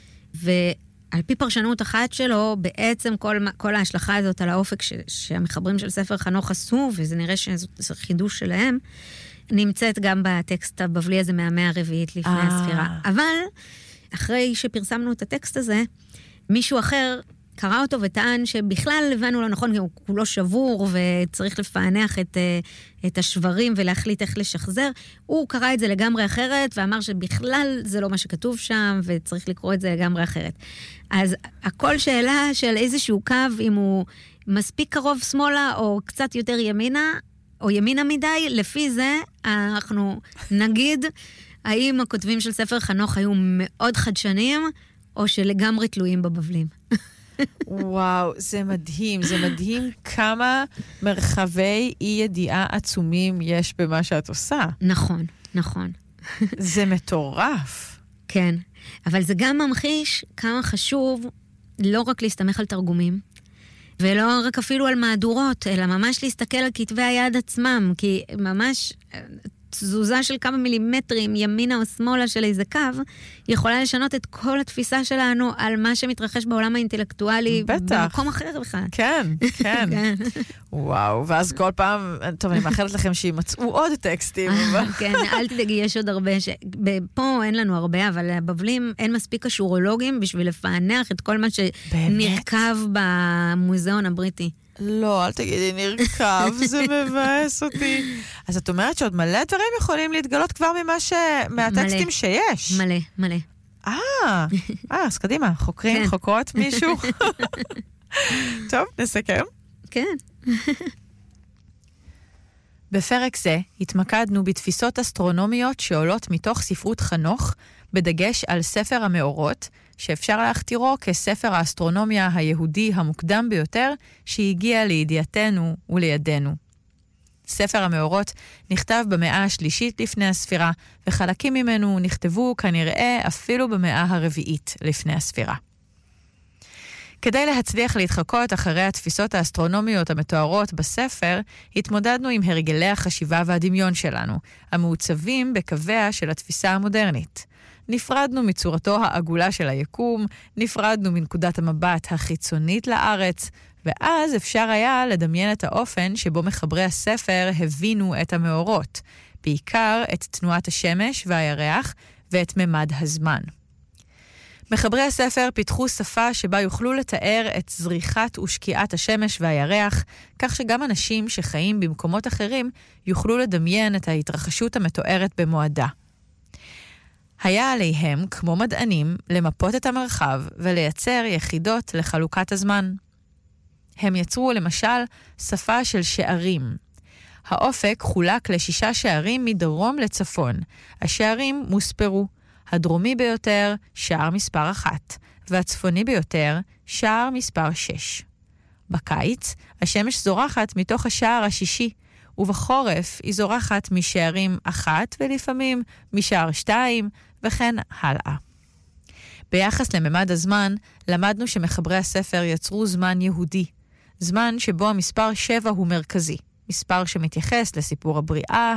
Speaker 2: ועל פי פרשנות אחת שלו, בעצם כל ההשלכה הזאת על האופק שהמחברים של ספר חנוך עשו, וזה נראה שזה חידוש שלהם, נמצאת גם בטקסט הבבלי הזה מהמאה הרביעית לפני הספירה. אבל אחרי שפרסמנו את הטקסט הזה, מישהו אחר קרא אותו וטען שבכלל הבנו לא נכון, הוא כולו שבור וצריך לפענח את השברים ולהחליט איך לשחזר. הוא קרא את זה לגמרי אחרת ואמר שבכלל זה לא מה שכתוב שם וצריך לקרוא את זה לגמרי אחרת. אז הכל שאלה של איזשהו קו, אם הוא מספיק קרוב שמאלה או קצת יותר ימינה, או ימינה מדי, לפי זה אנחנו נגיד האם הכותבים של ספר חנוך היו מאוד חדשניים או שלגמרי תלויים בבבלים.
Speaker 1: וואו, זה מדהים, זה מדהים כמה מרחבי אי ידיעה עצומים יש במה שאת עושה.
Speaker 2: נכון, נכון.
Speaker 1: זה מטורף.
Speaker 2: כן, אבל זה גם ממחיש כמה חשוב לא רק להסתמך על תרגומים, ולא רק אפילו על מהדורות, אלא ממש להסתכל על כתבי היד עצמם, כי ממש תזוזה של כמה מילימטרים ימינה או שמאלה של איזה קו, יכולה לשנות את כל התפיסה שלנו על מה שמתרחש בעולם האינטלקטואלי, במקום אחר בכלל.
Speaker 1: כן, כן. וואו, ואז כל פעם, טוב, אני מאחלת לכם שימצאו עוד טקסטים.
Speaker 2: כן, אל תדאגי, יש עוד הרבה, פה אין לנו הרבה, אבל בבלים אין מספיק אשורולוגים בשביל לפענח את כל מה שנרכב במוזיאון הבריטי.
Speaker 1: לא, אל תגידי, נרכב, זה מבאס אותי. אז את אומרת שעוד מלא דברים יכולים להתגלות כבר מהטקסטים שיש.
Speaker 2: מלא, מלא.
Speaker 1: אז קדימה, חוקרים, חוקרות מישהו. טוב, נסכם.
Speaker 2: כן.
Speaker 1: בפרק זה התמקדנו בתפיסות אסטרונומיות שעולות מתוך ספרות חנוך, בדגש על ספר המאורות, שאפשר להכתירו כספר האסטרונומיה היהודי המוקדם ביותר, שהגיע לידיעתנו ולידינו. ספר המאורות נכתב במאה השלישית לפני הספירה, וחלקים ממנו נכתבו כנראה אפילו במאה הרביעית לפני הספירה. כדי להצליח להתחקות אחרי התפיסות האסטרונומיות המתוארות בספר, התמודדנו עם הרגלי החשיבה והדמיון שלנו, המעוצבים בקוויה של התפיסה המודרנית. נפרדנו מצורתו העגולה של היקום, נפרדנו מנקודת המבט החיצונית לארץ, ואז אפשר היה לדמיין את האופן שבו מחברי הספר הבינו את המאורות, בעיקר את תנועת השמש והירח ואת ממד הזמן. מחברי הספר פיתחו שפה שבה יוכלו לתאר את זריחת ושקיעת השמש והירח, כך שגם אנשים שחיים במקומות אחרים יוכלו לדמיין את ההתרחשות המתוארת במועדה. היה עליהם, כמו מדענים, למפות את המרחב ולייצר יחידות לחלוקת הזמן. הם יצרו למשל שפה של שערים. האופק חולק ל6 שערים מדרום לצפון. השערים מוספרו. הדרומי ביותר, שער מספר 1, והצפוני ביותר, שער מספר 6. בקיץ, השמש זורחת מתוך השער השישי, ובחורף היא זורחת משערים 1 ולפעמים משער 2, וכן הלאה. ביחס לממד הזמן, למדנו שמחברי הספר יצרו זמן יהודי, זמן שבו המספר 7 הוא מרכזי, מספר שמתייחס לסיפור הבריאה,